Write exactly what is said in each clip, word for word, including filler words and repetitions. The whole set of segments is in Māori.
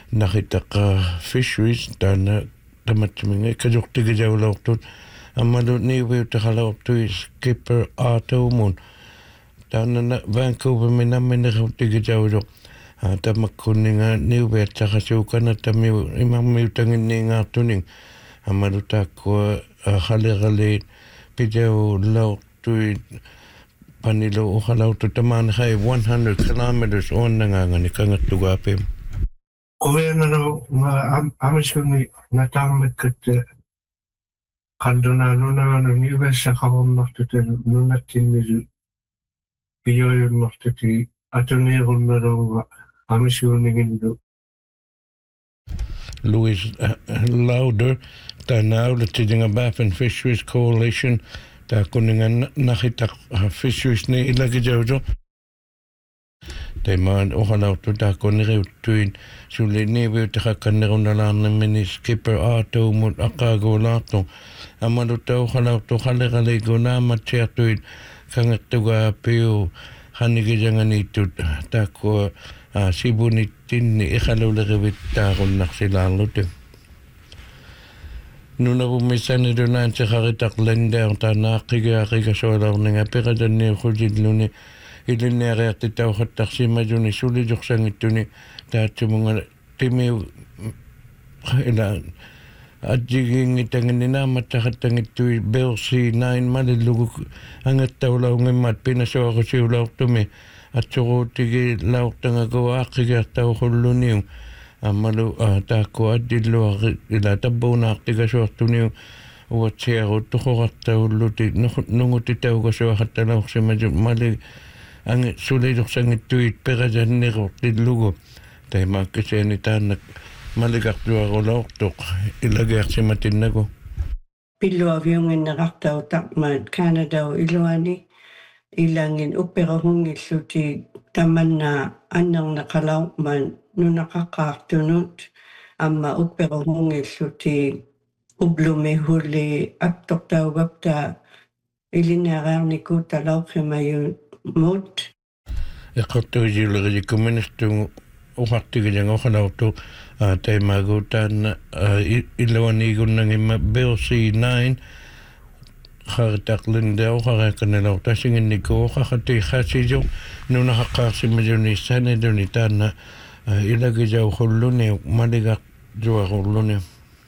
nakitaka fisheries tana tamatminga kajuktiga jawlautut amalu niwe takalautui skipper Arto mun tana Vancouver minamina kutiga jawjok tamakuninga niwe takasukana tamiu imamiu tangininga tuning amalu takwa haligale pijau lautui panilo uhalautu taman hai one hundred kilometers on nangangani kangatugape. Kuya na no ma amisuni natang kat kanduna nuna no niwe sa kawam maktute nuna tinmizu piyoy maktute atuni runaro amisuni gindu. Louis uh, Lauder ta now the Tidinga Baffin Fisheries Coalition ta kuninga nakita fisheries ni ilagi jawjo te man ohalautu ta kunire tuin suli niwe ta kaniruna lana mini skipper Arto mut akago lato amadu ta ohalautu halegale guna machiatuin kangatuga piu hanigi jangani tut ta ko sibuni tinni ikhalulere ta kunnaksilalute nuna bumisani dunan sa karitak lender ta nakiga kiga solarninga piradanni khujidluni ilinere titaw khataksima juni suli joksangituni ta tumunga timi ila adjiging itangina matakatangitui bill C nine malilugu angattawlaw ngimat pinaso ako siulaw tumi at soko tigi law tangago akiga taw khuluniw amalu tako adilo ila tabaw na aktiga so tuniw watsiaro tukhorataw luti nunguti taw ko so hatalaw si mali ang sulay joksangitui piradanni tidlugo tay makisenitan maligak dua roloktok ilagak si matinago pilo avion nakaktaw takmat Canada o iluani ilangin upero hungisuti taman na anang nakalaw man no nakakaktunot ama upero hungisuti ublume huli aktok daw wapta ilinarar ni ko talaw kimayon mot Ekotto jilari koministung uhaktiga jang okanauto tay magutan ilawani gunang bill C nine kharitak lindau kharakanelaw tasingin niko khakati khasijo nuna hakasi majuni sane donitana ilagi jaw khuluni maligak jwa khuluni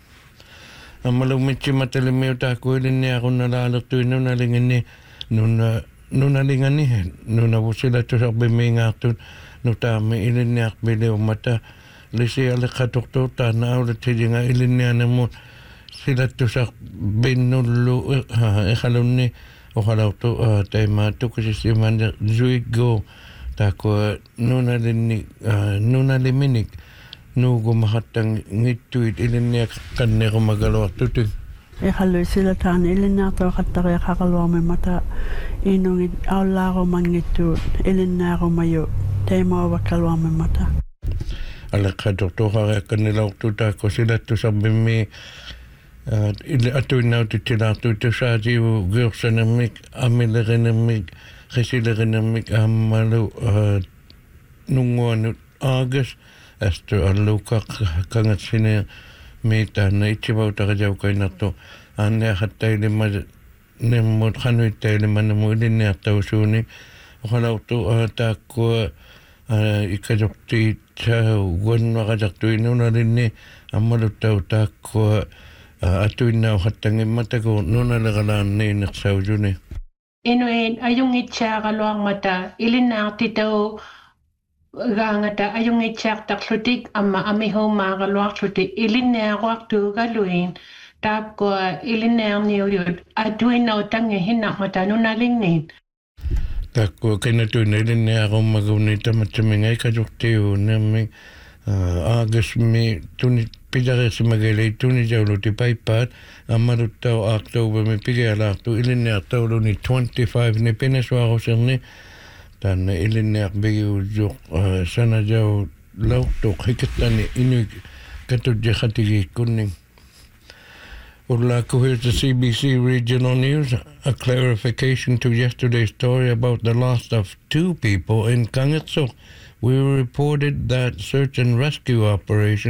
amalu michi matalimi utaku ilini ako nalalatu nuna lingini nuna nuna lingani nuna busila tusak bimingatun nutami ilini akbili umata lisi alikatukto tana ulit hidinga ilini anamu sila tusak binulu ikhaluni okhalauto tema tukusisiman zuigo tako nuna lini nuna liminik nugo mahatang ngituit ilini kanero magalawak tutu ikhalo sila tan ilini ato khatare kakalwame mata inung aularo mangitut ilini ako mayo tema wakalwame mata alikatukto kharakanelaw tutako sila tusak bimi Ile atu nauti tilatu tusaji gursanamik amilerenamik khisilerenamik amalu nunguan August astu aluka kangatsine mita na ichibaw tagajaw kay nato ane hatay lima nemot khanuitay lima namuli ni atawsuni okhalauto tako ikajokti sa wan makajaktu inuna rin ni amalu taw tako atuina hatangin matago nuna lagalan ni naksawjuni inuin ayung itcha kalwang mata ilina titaw gangata ayung itcha taklutik amma amiho magalwak lutik ilina waktu galuin tap ko ilina niuyud atuina utangi hinak mata nuna lingnin tako kinatuina ilina ako magunita matamingay kajuktiyo nami August mi tuni pidare si magalay tuni jawlo ti paipat amaru taw October mi pigala to ilini atawlo ni twenty-five ni pinaswa ko sirni tan ilini akbigi ujuk sana jaw law to hikitani inu katudya khatigi kuning Urlaku, here's the C B C Regional News. A clarification to yesterday's story about the loss of two people in Kangatsuk. We reported that search and rescue operation